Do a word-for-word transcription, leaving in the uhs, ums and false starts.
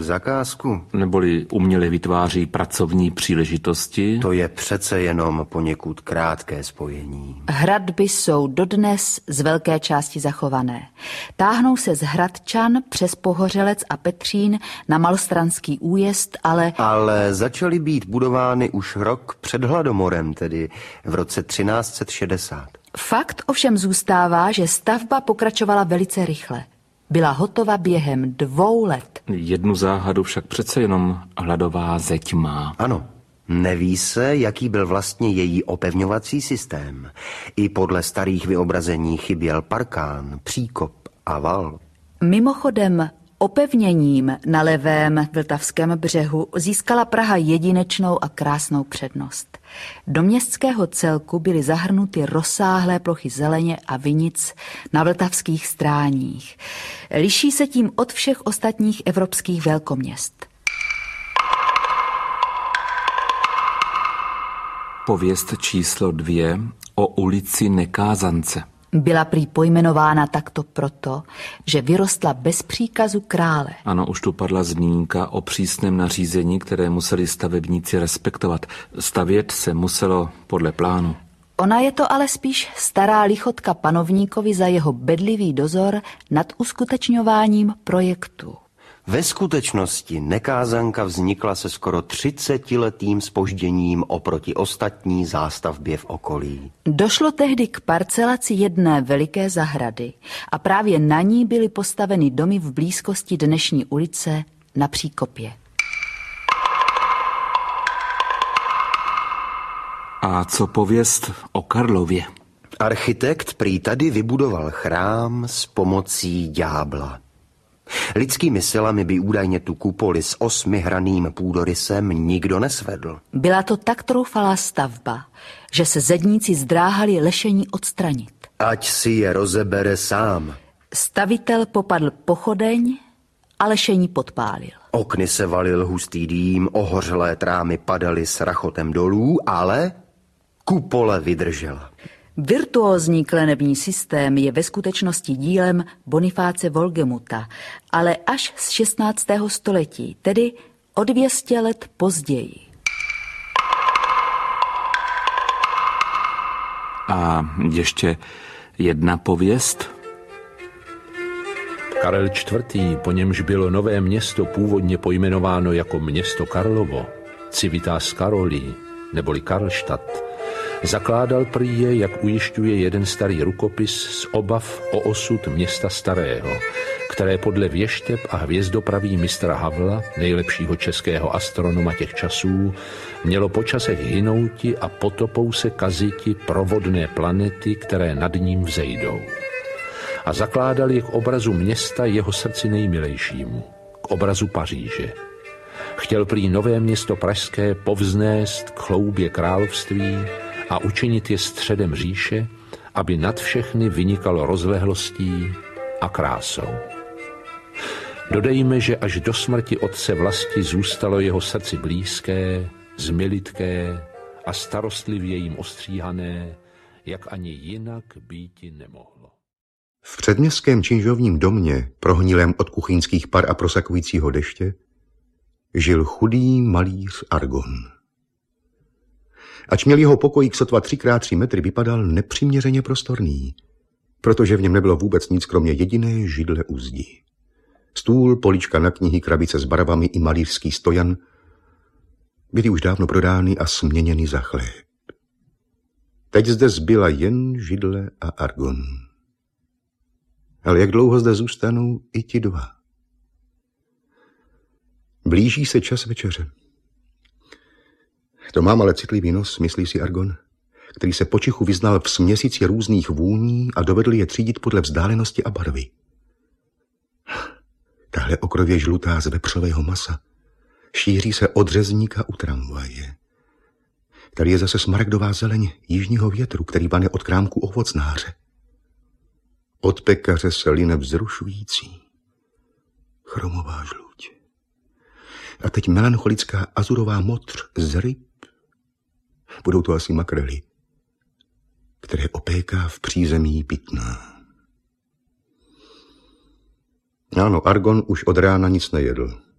milionovou zakázku. Neboli uměle vytváří pracovní příležitosti. To je přece jenom poněkud krátké spojení. Hradby jsou dodnes z velké části zachované. Táhnou se z Hradčan přes Pohořelec a Petřín na Malostranský újezd, ale... Ale začaly být budovány už rok před hladomorem, tedy v roce třináct set šedesát. Fakt ovšem zůstává, že stavba pokračovala velice rychle. Byla hotova během dvou let. Jednu záhadu však přece jenom hladová zeď má. Ano, neví se, jaký byl vlastně její opevňovací systém. I podle starých vyobrazení chyběl parkán, příkop a val. Mimochodem, opevněním na levém vltavském břehu získala Praha jedinečnou a krásnou přednost. Do městského celku byly zahrnuty rozsáhlé plochy zeleně a vinic na vltavských stráních. Liší se tím od všech ostatních evropských velkoměst. Pověst číslo dvě o ulici Nekázance. Byla prý pojmenována takto proto, že vyrostla bez příkazu krále. Ano, už tu padla zmínka o přísném nařízení, které museli stavebníci respektovat. Stavět se muselo podle plánu. Ona je to ale spíš stará lichotka panovníkovi za jeho bedlivý dozor nad uskutečňováním projektu. Ve skutečnosti Nekázanka vznikla se skoro třicetiletým zpožděním oproti ostatní zástavbě v okolí. Došlo tehdy k parcelaci jedné veliké zahrady a právě na ní byly postaveny domy v blízkosti dnešní ulice na Příkopě. A co pověst o Karlově? Architekt prý tady vybudoval chrám s pomocí ďábla. Lidskými silami by údajně tu kupoli s osmihraným půdorysem nikdo nesvedl. Byla to tak troufalá stavba, že se zedníci zdráhali lešení odstranit. Ať si je rozebere sám. Stavitel popadl pochodeň a lešení podpálil. Okny se valil hustý dým, ohořelé trámy padaly s rachotem dolů, ale kupole vydržela. Virtuózní klenební systém je ve skutečnosti dílem Bonifáce Wolgemuta, ale až z šestnáctého století, tedy o dvě stě let později. A ještě jedna pověst. Karel čtvrtý., po němž bylo Nové Město původně pojmenováno jako město Karlovo, Civitas Karoli, neboli Karlštát, zakládal prý je, jak ujišťuje jeden starý rukopis, z obav o osud města starého, které podle věšteb a hvězdopraví mistra Havla, nejlepšího českého astronoma těch časů, mělo po časech hynouti a potopou se kaziti provodné planety, které nad ním vzejdou. A zakládal je k obrazu města jeho srdci nejmilejšímu, k obrazu Paříže. Chtěl prý Nové Město pražské povznést k chloubě království a učinit je středem říše, aby nad všechny vynikalo rozlehlostí a krásou. Dodejme, že až do smrti otce vlasti zůstalo jeho srdci blízké, zmilitké a starostlivě jim ostříhané, jak ani jinak býti nemohlo. V předměstském činžovním domě, prohnilém od kuchyňských par a prosakujícího deště, žil chudý malíř Argon. Ač měl jeho pokojík sotva třikrát tři metry, vypadal nepřiměřeně prostorný, protože v něm nebylo vůbec nic kromě jediné židle u zdi. Stůl, polička na knihy, krabice s barvami i malířský stojan byly už dávno prodány a směněny za chléb. Teď zde zbyla jen židle a Argon. Ale jak dlouho zde zůstanou i ti dva? Blíží se čas večeře. To mám ale citlivý nos, myslí si Argon, který se počichu vyznal v směsici různých vůní a dovedl je třídit podle vzdálenosti a barvy. Tahle okrově žlutá z vepřového masa šíří se od řezníka u tramvaje. Tady je zase smaragdová zeleň jižního větru, který vane od krámku ovocnáře. Od pekaře se line vzrušující chromová žluť. A teď melancholická azurová modř z ryb. Budou to asi makrely, které opéká v přízemí pitná. Ano, Argon už od rána nic nejedl.